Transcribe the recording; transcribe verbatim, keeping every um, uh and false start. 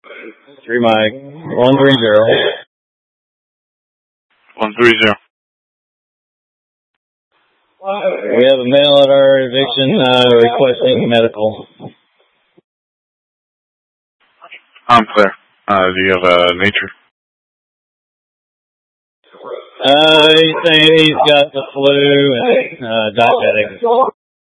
Three Mike. One three zero. One three zero. We have a male at our eviction uh, requesting medical. I'm clear. Uh, do you have a nature? Uh, he's saying he's got the flu and uh, diabetic.